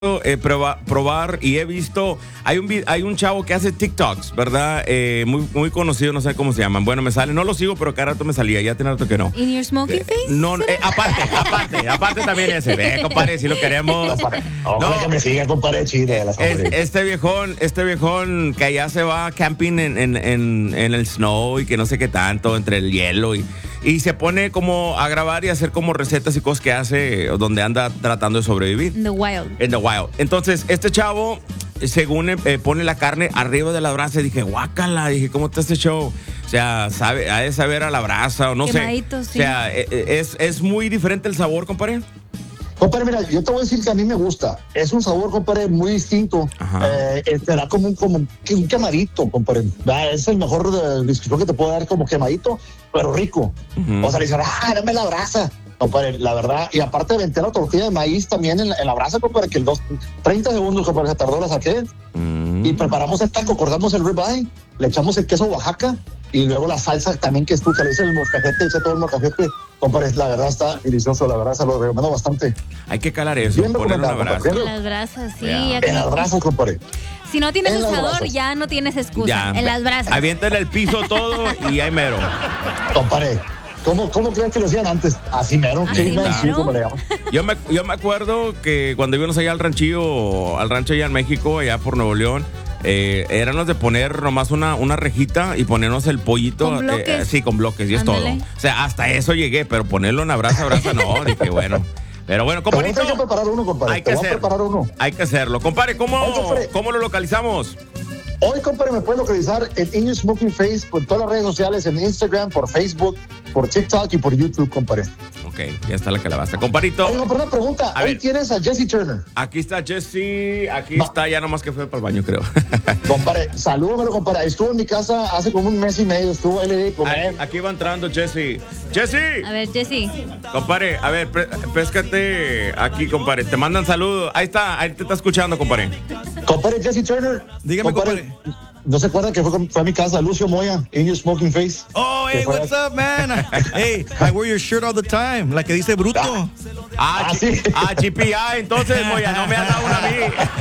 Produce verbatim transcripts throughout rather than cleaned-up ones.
Eh, proba, probar y he visto, hay un hay un chavo que hace TikToks, ¿verdad? Eh, muy muy conocido, no sé cómo se llaman. Bueno, me sale, no lo sigo, pero cada rato me salía, ya tiene rato que no. ¿In your smoking Eh, face? No, eh, aparte, aparte, aparte también ese. Ve, compadre, si lo queremos. Ojalá que me siga, compadre, chile. Las Es- este viejón, este viejón que allá se va camping en, en, en, en el snow y que no sé qué tanto, entre el hielo y, y se pone como a grabar y hacer como recetas y cosas que hace donde anda tratando de sobrevivir. In the wild. En the wild. Entonces, este chavo, según eh, pone la carne arriba de la brasa, y dije, guácala, dije, ¿cómo está este show? O sea, sabe, ha de saber a la brasa o no Quemadito, sé. sí. O sea, eh, eh, es, es muy diferente el sabor, compadre. Compadre, mira, yo te voy a decir que a mí me gusta. Es un sabor, compadre, muy distinto. Ajá. Eh, eh, te da como un, como un quemadito, compadre. Ah, es el mejor eh, descripción que te puedo dar, como quemadito, pero rico. Ujú. O sea, le dicen, ah, dame la brasa. Compadre, la verdad, y aparte de meter la tortilla de maíz también en la, en la brasa, compadre, que el dos, treinta segundos, compadre, se tardó, la saqué. Mm. Y preparamos el taco, cortamos el ribeye, le echamos el queso Oaxaca y luego la salsa también que es tu, que le dice el molcajete, echa todo el molcajete. Compadre, la verdad está delicioso, la verdad se lo recomiendo bastante. Hay que calar eso, Bien poner una recomendado, brasa. compadre. Las brasas, sí. Ya. aquí- En las brasas, compadre. Si no tienes En el las sabor, brasas. ya no tienes excusa. Ya, en las brasas. aviéntale el piso todo y ahí mero. Compadre, ¿cómo, cómo creen que lo hacían antes? Así mero, Así sí, mero. sí, como le llaman. Yo me, yo me acuerdo que cuando íbamos allá al ranchillo, al rancho allá en México, allá por Nuevo León, eh, éramos de poner nomás una, una rejita y ponernos el pollito. Con bloques. eh, sí, con bloques, y es Ándale. todo. O sea, hasta eso llegué, pero ponerlo en la brasa, brasa, no, dije, bueno. Pero bueno, Te voy a compadrito, tener que preparar uno, compadre. hay Te que voy a hacerlo. preparar uno. Hay que hacerlo. Compadre, ¿cómo, Oye, compadre. ¿cómo lo localizamos? Hoy, compadre, me puedes localizar en In Your Smoking Face por todas las redes sociales, en Instagram, por Facebook, por TikTok y por YouTube, compadre. Ok, ya está la calabaza. Compadrito, Oiga, pero una pregunta. A Hoy ver. tienes a Jesse Turner. aquí está Jesse, aquí Va. está, ya nomás que fue para el baño, creo. Compadre, salúdamelo, compadre. Estuvo en mi casa hace como un mes y medio. Estuvo él y con él. Aquí va entrando Jesse. Jesse. A ver, Jesse. Compadre, a ver, pre- péscate aquí, compadre. Te mandan saludos. Ahí está, ahí te está escuchando, compadre. Compadre Jesse Turner. Dígame, compadre. ¿No se acuerdan que fue, con- fue a mi casa Lucio Moya, In Your Smoking Face? Oh, Que hey, fue- what's up, man? Hey, I wear your shirt all the time. La que dice bruto. Ah, Ah, G- sí. ah, G P I, entonces, Moya, no me has dado una a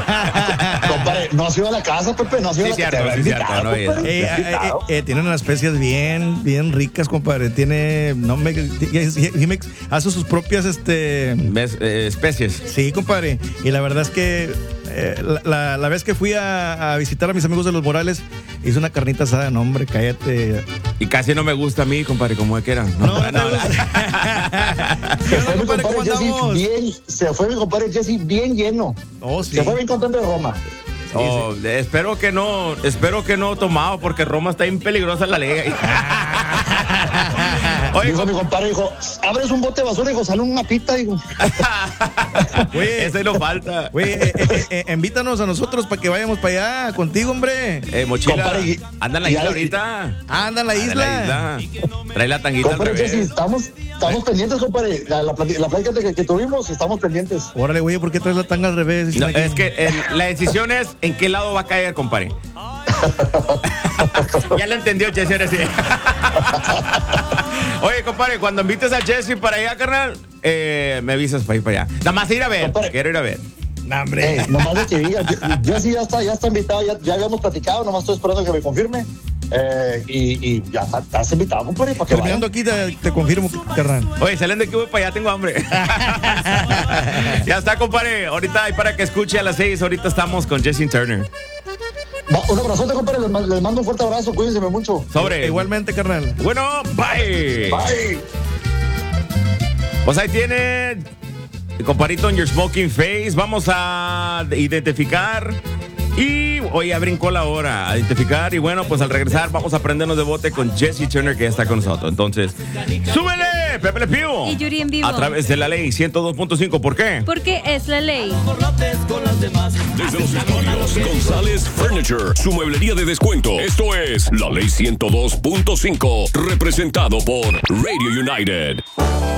mí. Compadre, no has ido a la casa, Pepe, no has ido Sí, a la cierto, te había sí, cierto, invitado, no he ido. compadre, Eh, te había eh, invitado. eh, eh, tiene unas especies bien, bien ricas, compadre. Tiene, no me, he- he makes- hace sus propias, este, ¿Ves? Eh, especies. sí, compadre. Y la verdad es que eh, la, la- la vez que fui a, a visitar a mis amigos de Los Morales, hice una carnita asada, no, hombre, cállate. Y casi no me gusta a mí, compadre, como es que era. No, no, te gusta. Se ¿Qué fue onda, mi compadre? compadre ¿Cómo Jesse andamos? bien, se fue mi compadre Jesse bien lleno. Oh, sí. Se fue bien contento de Roma. Oh, espero que no, espero que no tomado, porque Roma está bien peligrosa la liga. Oye, Dijo mi compadre, dijo, abres un bote de basura, dijo, sale una pita, dijo. Oye, ese no falta. Güey, eh, eh, eh, invítanos a nosotros para que vayamos para allá contigo, hombre. Eh, mochila, Compadre, y- anda en la y isla hay- ahorita. Anda en la Anda en isla. la isla. Trae la tanguita al Compadre Jesse, revés. estamos, estamos pendientes, compadre. La, la, plati- la plática que, que tuvimos, estamos pendientes. Órale, güey, ¿por qué traes la tanga al revés? No, es que el- la decisión es en qué lado va a caer, compadre. Ya lo entendió Jesse, ahora sí. Oye, compadre, cuando invites a Jesse para allá, carnal, eh, me avisas para ir para allá. Nada más ir a ver, Compadre. quiero ir a ver. No, hombre. Eh, nomás de que diga, Jesse ya está, ya está invitado, ya, ya habíamos platicado, nomás estoy esperando que me confirme. Eh, y, y ya está- estás invitado, compadre, para que Terminando vaya. aquí, te, te confirmo, carnal. Oye, salen de aquí, voy para allá, tengo hambre. Ya está, compadre. Ahorita hay para que escuche a las seis. Ahorita estamos con Jesse Turner. Va, un abrazote, compadre, les, ma- les mando un fuerte abrazo, cuídense mucho. Sobre. Igualmente, carnal. Bueno, bye. Bye. Pues ahí tiene, compadrito, en Your Smoking Face. Vamos a identificar. Y hoy ya brincó la hora a identificar. Y bueno, pues al regresar vamos a prendernos de bote con Jesse Turner, que ya está con nosotros. Entonces, ¡súbele! Pepe Le Pew. Y Yuri en vivo. A través de la ley ciento dos punto cinco. ¿Por qué? Porque es la ley. Desde los estudios González Furniture, su mueblería de descuento. Esto es La Ley ciento dos punto cinco, representado por Radio United.